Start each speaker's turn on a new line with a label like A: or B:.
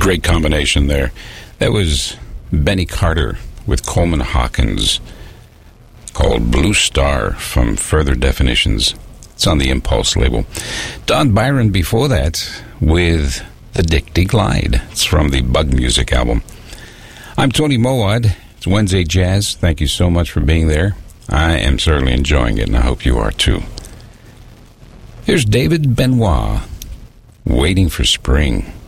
A: Great combination there. That was Benny Carter with Coleman Hawkins, called Blue Star from Further Definitions. It's on the Impulse label. Don Byron before that with The Dicty Glide. It's from the Bug Music album. I'm Tony Mowad. It's Wednesday Jazz. Thank you so much for being there. I am certainly enjoying it, and I hope you are too. Here's David Benoit, Waiting for Spring.